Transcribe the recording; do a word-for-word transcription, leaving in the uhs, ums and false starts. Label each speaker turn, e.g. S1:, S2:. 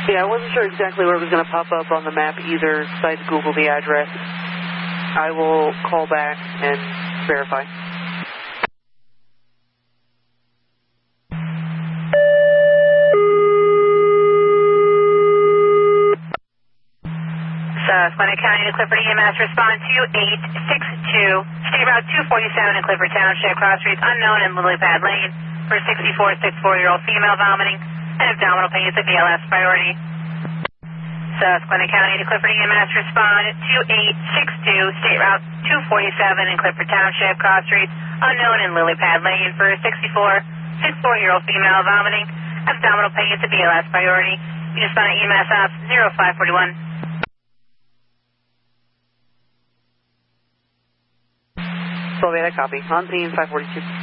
S1: Yeah, I wasn't sure exactly where it was going to pop up on the map either, so I had to Google the address. I will call back and verify.
S2: Susquehanna County to Clifford E M S, respond to eight six two, State Route two forty-seven in Clifford Township, cross streets unknown in Lily Pad Lane for sixty-four, sixty-four-year-old female vomiting and abdominal pain is a B L S priority. Susquehanna County to Clifford E M S, respond to eight six two, State Route two forty-seven in Clifford Township, cross streets unknown in Lily Pad Lane for sixty-four, sixty-four-year-old female vomiting, abdominal pain is a B L S priority. You respond to E M S off zero five four one.
S1: Sylvia, copy. On scene five forty-two.